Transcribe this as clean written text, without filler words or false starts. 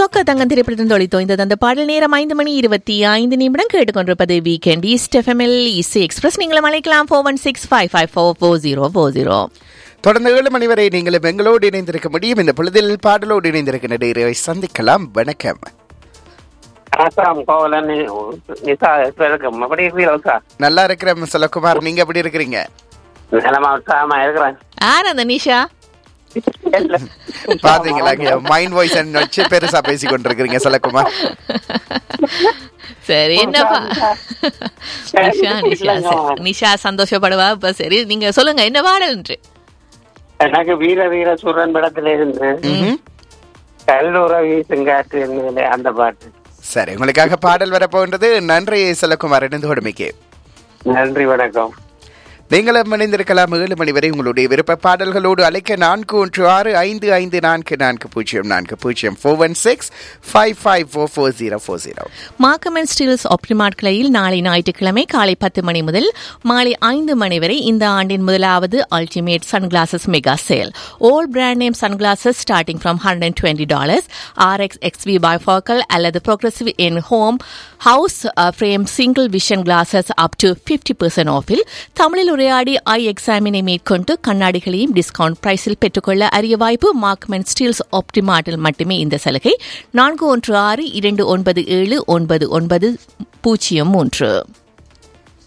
சொக்க தங்கம் திரைப்படத்தின் தொழித்தோய்ந்தது அந்த பாடல் நேரம் 5:25 கேட்டுக்கொண்டிருப்பது வீக்கெண்ட் ஈஸ்ட் எஃப்எம்எல் இசை எக்ஸ்பிரஸ். நீங்களும் அழைக்கலாம் 4165544040. தொடர்ந்து 7 மணி வரை நீங்களும் எங்களோடு இணைந்திருக்க முடியும். இந்த பொழுதில் பாடலோடு இணைந்திருக்க நடிகரை சந்திக்கலாம். வணக்கம். நல்லா இருக்கிறேன் செல்வகுமார், நீங்க எப்படி இருக்கிறீங்க? யார் அந்த நிஷா? பாத்தீங்களா, மைண்ட் வாய்ஸ் வச்சு பெருசா பேசி கொண்டிருக்கிறீங்க செல்வகுமார். சரி, என்னப்பா நிஷா சந்தோஷப்படுவா. இப்ப சரி, நீங்க சொல்லுங்க என்ன பாடல்? எனக்கு வீர வீர சூரன் படத்துல இருந்து கல்லூர வீசுங்காற்று அந்த பாட்டு. சரி, உங்களுக்காக பாடல் வரப்போன்றது. நன்றி செல்வகுமார், இணைந்து கொடுமைக்கு நன்றி, வணக்கம். நீங்களும் இணைந்திருக்கலாம் 7 மணி வரை உங்களுடைய விருப்ப பாடல்களோடு. அழைக்க 4165544040 416-5544040. மார்க்கம் அண்ட் ஸ்டீல்ஸ் ஆப்டிமார்ட் கிளையில் நாளை ஞாயிற்றுக்கிழமை காலை 10 மணி முதல் மாலை 5 மணி வரை இந்த ஆண்டின் முதலாவது ultimate sunglasses mega sale. All brand name sunglasses starting from $120. RX XV bifocal அல்லது progressive in home house frame single vision glasses up to 50% ஆஃபில். தமிழில் உரையாடி ஐ எக்ஸாமினை மேற்கொண்டு கண்ணாடிகளையும் டிஸ்கவுண்ட் பிரைஸில் பெற்றுக்கொள்ள அரிய வாய்ப்பு. மார்க்கம் அண்ட் ஸ்டீல்ஸ் ஆப்டிமார்ட்டில் மட்டுமே இந்த சலுகை. 4162979903.